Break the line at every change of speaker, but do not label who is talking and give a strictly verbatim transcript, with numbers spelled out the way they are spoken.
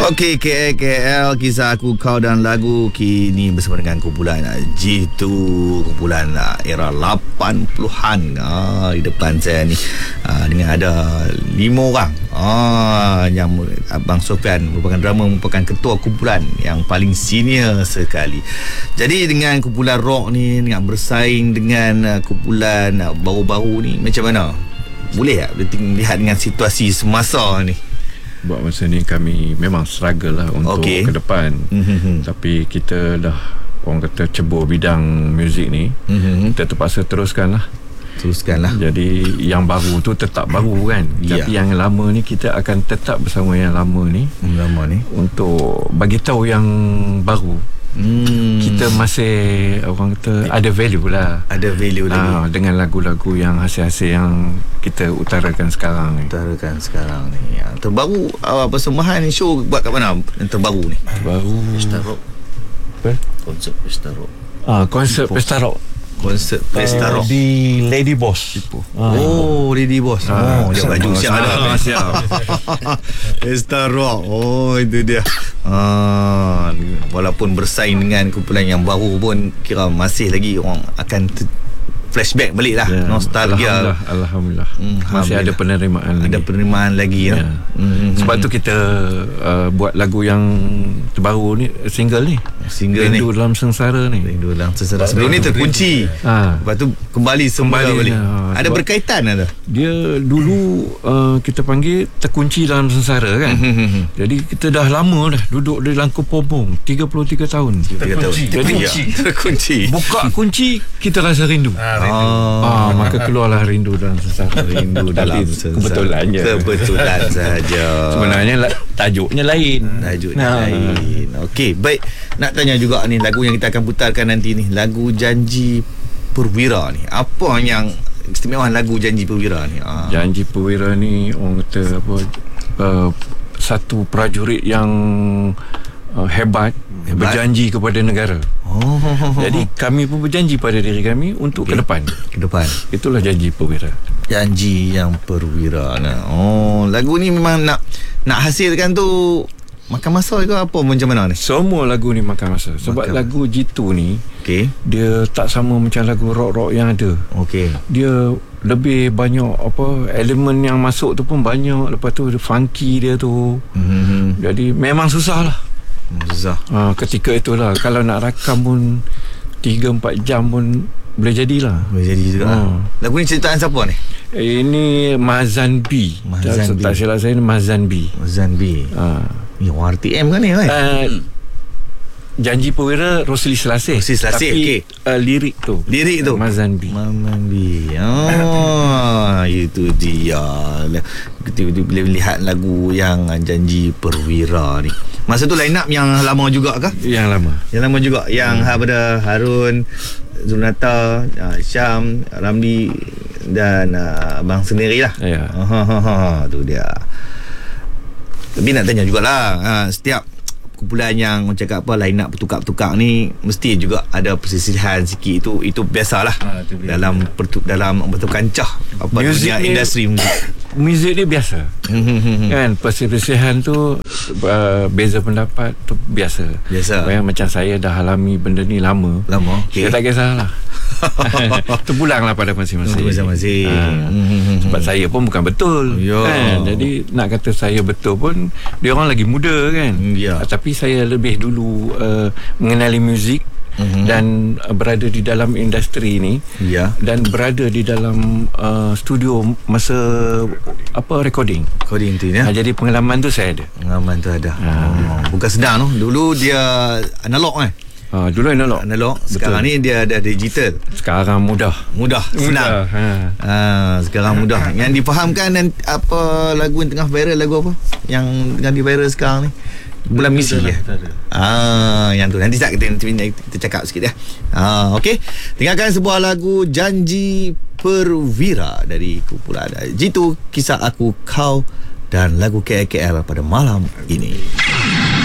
Okey, K L K L, kisah aku, kau dan lagu kini bersama dengan kumpulan G two, kumpulan era lapan puluhan. Ah, di depan saya ni ah, dengan ada lima orang. Ah, yang Abang Sofian merupakan drama, merupakan ketua kumpulan yang paling senior sekali. Jadi dengan kumpulan rock ni, dengan bersaing dengan uh, kumpulan uh, baru-baru ni, macam mana? Boleh tak lihat dengan situasi semasa ni?
Buat masa ni kami memang struggle lah untuk okay. ke depan. Mm-hmm. Tapi kita dah, orang kata, cebur bidang muzik ni. Mm-hmm. Kita terpaksa teruskan lah.
Teruskan lah.
Jadi yang baru tu tetap baru kan. Yeah. Tapi yang lama ni kita akan tetap bersama yang lama ni.
Lama ni
untuk bagi tahu yang baru. Hmm. Kita masih, orang kata, ada value lah.
Ada value lagi
ha, dengan lagu-lagu yang hasil-hasil yang kita utarakan sekarang ni.
Utarakan sekarang ni. Yang terbaru, uh, persembahan show buat kat mana yang terbaru ni?
Terbaru
Pesta Rock.
Apa?
Konsert Pesta Rock.
Ah, konsert Pesta Rock.
Konsert Pesta
uh,
Rock
di Lady Boss.
Ah. Oh, Lady Boss.
Ah,
oh, dia baju siap ada.
Siap.
Pesta Rock. Oh, itu dia. Ah, walaupun bersaing dengan kumpulan yang baru pun, kira masih lagi orang akan t- flashback balik lah, yeah. Nostalgia.
Alhamdulillah, Alhamdulillah. Hmm, masih ada penerimaan
ada
lagi.
penerimaan lagi ya.
Yeah. Hmm, Sebab hmm. tu kita uh, buat lagu yang terbaru ni, single ni,
single
Rindu
ni.
Dalam Sengsara ni.
Rindu Dalam Sengsara. Sebelum ni terkunci.
Ha.
Lepas tu kembali semula balik.
Ha,
ada berkaitan ada.
Dia dulu uh, kita panggil Terkunci Dalam Sengsara kan. Jadi kita dah lama dah duduk di Langkung Pompong tiga puluh tiga tahun.
tiga tahun.
Jadi
terkunci.
Buka kunci, kita rasa rindu.
Oh.
Ah, maka keluarlah Rindu Dalam Sengsara.
Rindu Dalam Sengsara.
Kebetulannya.
Kebetulan saja.
Sebenarnya tajuknya lain.
Tajuknya
nah.
lain. Okey, baik. Nak tanya juga ni, lagu yang kita akan putarkan nanti ni, lagu Janji Perwira ni. Apa yang istimewa lagu Janji Perwira ni? Ah.
Janji Perwira ni, orang kata apa, uh, satu prajurit yang uh, hebat, hebat, berjanji kepada negara. Oh. Jadi kami pun berjanji pada diri kami untuk okay. ke depan.
Ke depan.
Itulah Janji Perwira.
Janji yang perwira. Nah. Oh, lagu ni memang nak nak hasilkan tu makan masa ke apa macam mana ni?
Semua lagu ni makan masa. Sebab makan. Lagu G two ni,
okay.
dia tak sama macam lagu rock-rock yang ada.
Okey.
Dia lebih banyak apa, elemen yang masuk tu pun banyak. Lepas tu funky dia tu. Mm-hmm. Jadi memang susah lah.
Susah.
Ha, ketika itulah, kalau nak rakam pun tiga empat jam pun boleh jadilah.
Boleh jadi juga. Ha. Lagu ni ciptaan siapa ni?
Ini Mazan B.
Mazan B.
Tak silap saya ni Mazan B.
Mazan B.
Ha.
Ni R T M kan ni kan?
Uh, Janji Perwira Rosli Selasih.
Rosli Selasih.
Tapi
okay.
uh, lirik tu
Lirik tu
Mazan B.
Mazan B. Oh, itu dia. Kita boleh lihat lagu yang Janji Perwira ni. Masa tu line up yang lama juga kah?
Yang lama.
Yang lama juga. Yang hmm. pada Harun, Zulnata, uh, Syam, Ramli dan uh, abang sendirilah.
Ya.
Ha ha ha, tu dia. Tapi nak tanya jugalah, uh, setiap kumpulan yang orang cakap apa, line up bertukar-tukar ni mesti juga ada persisihan sikit. Itu itu biasalah. Ha, itu biasa. Dalam pertu, dalam betul kancah apa dunia industri muzik.
Muzik ni biasa. Kan, persisihan tu uh, beza pendapat tu biasa.
Biasa.
Bayang macam saya dah alami benda ni lama.
Lama. Okay.
Saya tak kisahlah. Terpulanglah pada masing-masing.
Masing-masing.
Ha, sebab saya pun bukan betul.
Yo.
Kan? Jadi nak kata saya betul pun, dia orang lagi muda kan.
Ya.
Tapi saya lebih dulu uh, mengenali muzik. Mm-hmm. Dan uh, berada di dalam industri ni,
ya.
Dan berada di dalam uh, studio masa apa recording
recording tu ya.
Ha, jadi pengalaman tu saya ada.
Pengalaman tu ada. Ha. Oh, bukan sedang tu. Dulu dia analog kan.
Ha, dulu analog.
Analog. Sekarang betul. Ni dia ada digital.
Sekarang mudah.
Mudah, senang.
Ha.
Ha, sekarang mudah. Yang difahamkan dan apa lagu yang tengah viral, lagu apa? Yang tengah di viral sekarang ni? Bulan Misi ya. Ah, yang tu nanti tak kita, kita cakap sikit ya. Ah, okey. Dengarkan sebuah lagu Janji Perwira dari kumpulan G two, Kisah Aku Kau dan lagu K L K L pada malam ini.